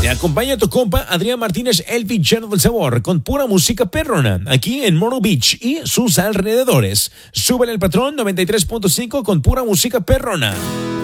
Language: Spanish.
Te acompaña tu compa Adrián Martínez, el villano del sabor, con pura música perrona, aquí en Myrtle Beach y sus alrededores. Súbele el patrón 93.5 con pura música perrona.